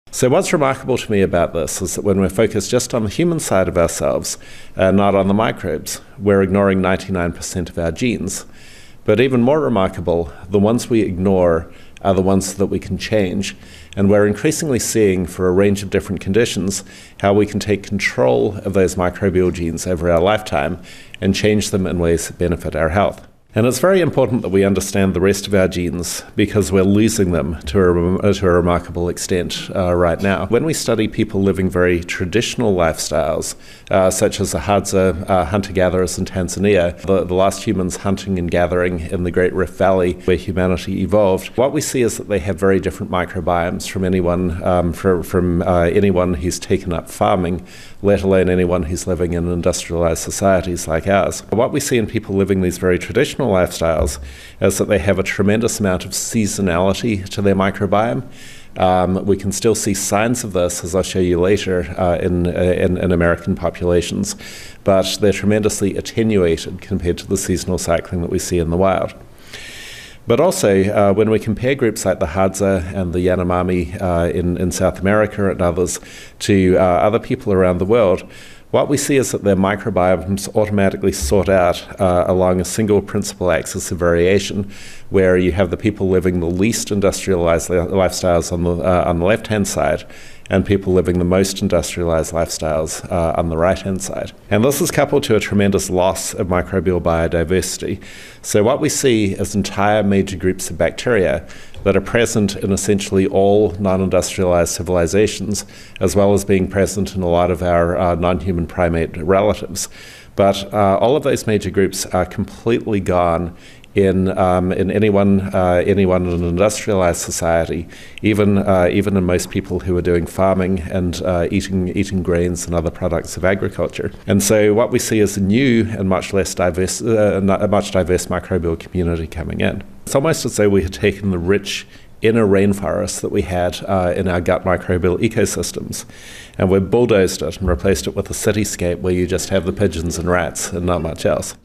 So what's remarkable to me about this is that when we're focused just on the human side of ourselves, not on the microbes, we're ignoring 99% of our genes. But even more remarkable, the ones we ignore are the ones that we can change. And we're increasingly seeing, for a range of different conditions, how we can take control of those microbial genes over our lifetime and change them in ways that benefit our health. And it's very important that we understand the rest of our genes because we're losing them to a remarkable extent right now. When we study people living very traditional lifestyles, such as the Hadza hunter-gatherers in Tanzania, the last humans hunting and gathering in the Great Rift Valley where humanity evolved, what we see is that they have very different microbiomes from anyone who's taken up farming, let alone anyone who's living in industrialized societies like ours. What we see in people living these very traditional lifestyles is that they have a tremendous amount of seasonality to their microbiome. We can still see signs of this, as I'll show you later, in American populations, but they're tremendously attenuated compared to the seasonal cycling that we see in the wild. But also, when we compare groups like the Hadza and the Yanomami in South America and others to other people around the world, what we see is that their microbiomes automatically sort out along a single principal axis of variation, where you have the people living the least industrialized lifestyles on the left-hand side, and people living the most industrialized lifestyles on the right-hand side. And this is coupled to a tremendous loss of microbial biodiversity. So what we see is entire major groups of bacteria that are present in essentially all non-industrialized civilizations, as well as being present in a lot of our non-human primate relatives. But all of those major groups are completely gone in anyone in an industrialized society, even in most people who are doing farming and eating grains and other products of agriculture. And so what we see is a new and much diverse microbial community coming in. It's almost as though we had taken the rich inner rainforest that we had in our gut microbial ecosystems, and we've bulldozed it and replaced it with a cityscape where you just have the pigeons and rats and not much else.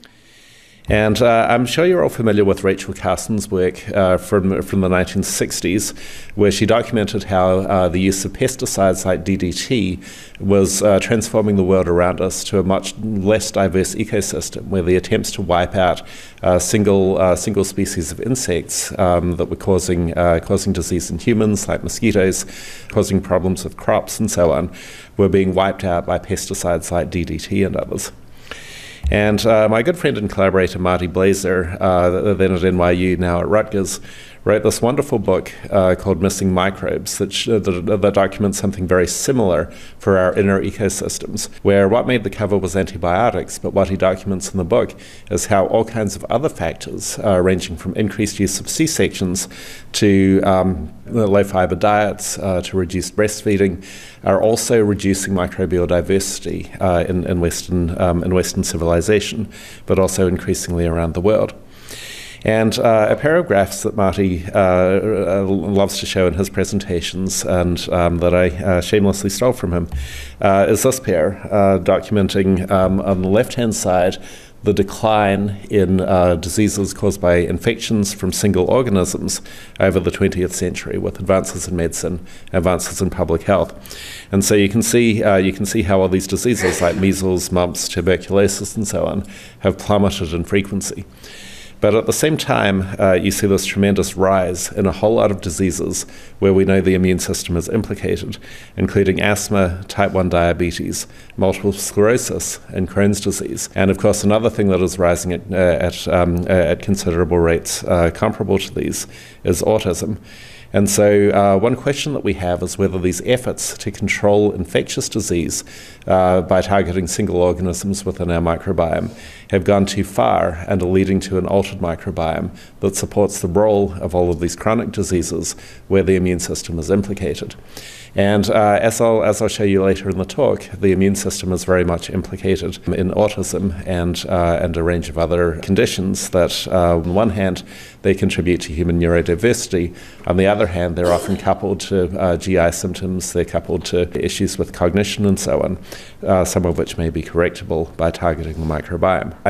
And I'm sure you're all familiar with Rachel Carson's work from the 1960s, where she documented how the use of pesticides like DDT was transforming the world around us to a much less diverse ecosystem, where the attempts to wipe out single species of insects that were causing disease in humans, like mosquitoes, causing problems with crops and so on, were being wiped out by pesticides like DDT and others. And my good friend and collaborator Marty Blaser, then at NYU, now at Rutgers, wrote this wonderful book called Missing Microbes that documents something very similar for our inner ecosystems, where what made the cover was antibiotics, but what he documents in the book is how all kinds of other factors, ranging from increased use of C-sections to low-fiber diets to reduced breastfeeding, are also reducing microbial diversity in Western civilization, but also increasingly around the world. And a pair of graphs that Marty loves to show in his presentations, and that I shamelessly stole from him, is this pair, documenting on the left-hand side the decline in diseases caused by infections from single organisms over the 20th century, with advances in medicine, advances in public health. And so you can see how all these diseases like measles, mumps, tuberculosis, and so on have plummeted in frequency. But at the same time, you see this tremendous rise in a whole lot of diseases where we know the immune system is implicated, including asthma, type 1 diabetes, multiple sclerosis, and Crohn's disease. And of course, another thing that is rising at considerable rates comparable to these is autism. And so one question that we have is whether these efforts to control infectious disease by targeting single organisms within our microbiome have gone too far and are leading to an altered microbiome that supports the role of all of these chronic diseases where the immune system is implicated. And as I'll show you later in the talk, the immune system is very much implicated in autism and a range of other conditions that, on one hand, they contribute to human neurodiversity. On the other hand, they're often coupled to GI symptoms, they're coupled to issues with cognition and so on, some of which may be correctable by targeting the microbiome.